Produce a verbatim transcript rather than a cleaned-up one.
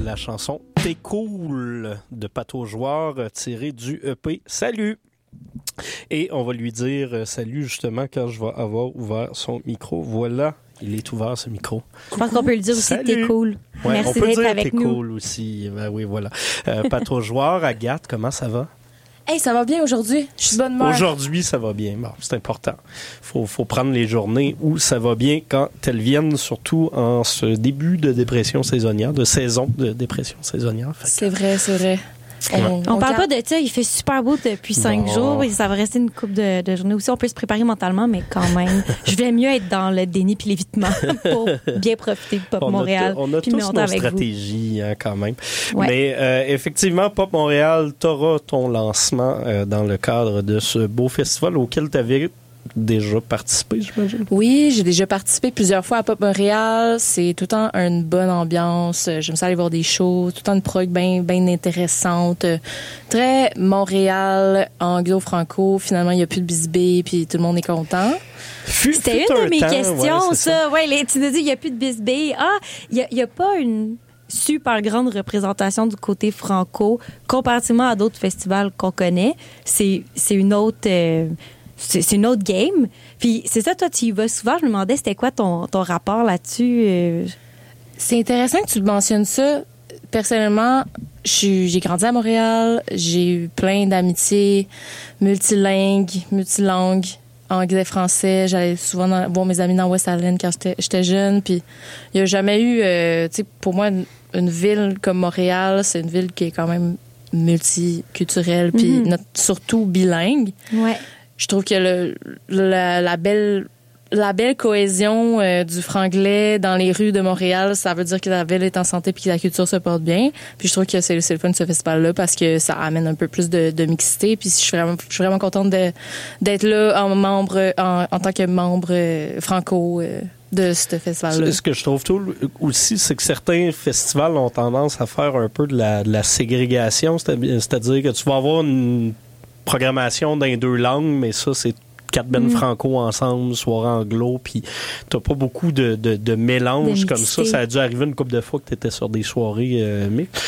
la chanson « T'es cool » de Pat aux joueurs tiré du E P « Salut ». Et on va lui dire euh, salut justement quand je vais avoir ouvert son micro. Voilà, il est ouvert ce micro. Je pense qu'on peut le dire aussi salut. que t'es cool. Ouais, Merci on peut d'être dire avec t'es nous. cool aussi. Ben oui, voilà. Euh, Pat aux joueurs, Agathe, comment ça va? Hey, ça va bien aujourd'hui. Je suis de bonne humeur. Aujourd'hui, ça va bien. Bon, c'est important. Faut, faut prendre les journées où ça va bien quand elles viennent, surtout en ce début de dépression saisonnière, de saison de dépression saisonnière. Fait que- C'est vrai, c'est vrai. On, On, on parle garde- pas de ça, il fait super beau depuis cinq Bon. jours et ça va rester une couple de, de journées aussi. On peut se préparer mentalement, mais quand même, je vais mieux être dans le déni puis l'évitement pour bien profiter de Pop On Montréal. a, t- on a puis tous me monter nos avec vous. stratégies hein, quand même. Ouais. Mais euh, effectivement, Pop Montréal, t'auras ton lancement euh, dans le cadre de ce beau festival auquel tu avais déjà participé, j'imagine. Oui, j'ai déjà participé plusieurs fois à Pop Montréal. C'est tout le temps une bonne ambiance. J'aime ça aller voir des shows. Tout le temps une prog bien bien intéressante. Très Montréal, anglo-franco. Finalement, il n'y a plus de bisbee, puis tout le monde est content. Fut- C'était fut une un de mes temps, questions, ouais, c'est ça. Ouais, les, tu nous dis, il n'y a plus de bisbee. Ah, il n'y a, a pas une super grande représentation du côté franco comparativement à d'autres festivals qu'on connaît. C'est, c'est une autre... euh, c'est, c'est une autre game. Puis c'est ça, toi, tu y vas souvent. Je me demandais, c'était quoi ton, ton rapport là-dessus? euh? C'est intéressant que tu mentionnes ça. Personnellement, je suis- j'ai grandi à Montréal. J'ai eu plein d'amitiés multilingues, multilangues, anglais, français. J'allais souvent dans- voir mes amis dans West Island quand j'étais, j'étais jeune. Puis il n'y a jamais eu, euh, tu sais, pour moi, une, une ville comme Montréal, c'est une ville qui est quand même multiculturelle, puis Mhm. notre- surtout bilingue. Ouais. Je trouve que le, la, la belle la belle cohésion euh, du franglais dans les rues de Montréal, ça veut dire que la ville est en santé puis que la culture se porte bien. Puis je trouve que c'est, c'est le fun de ce festival-là parce que ça amène un peu plus de, de mixité. Puis je suis vraiment, je suis vraiment contente de, d'être là en membre, en, en tant que membre euh, franco euh, de ce festival-là. Ce que je trouve tout aussi, c'est que certains festivals ont tendance à faire un peu de la, de la ségrégation, c'est-à- c'est-à-dire que tu vas avoir une programmation dans les deux langues, mais ça, c'est quatre bennes Mm. franco ensemble, soirée anglo, puis t'as pas beaucoup de, de, de mélange De comme ça. mixité. Ça a dû arriver une couple de fois que t'étais sur des soirées euh, mixtes.